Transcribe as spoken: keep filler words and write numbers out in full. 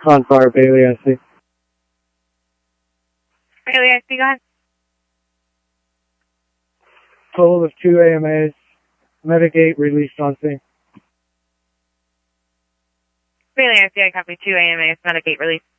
Confire, Bailey, I see. Bailey, I see, go ahead. Total of two A M As. Medigate released on scene. Bailey, I see, I copy two A M As, Medigate release.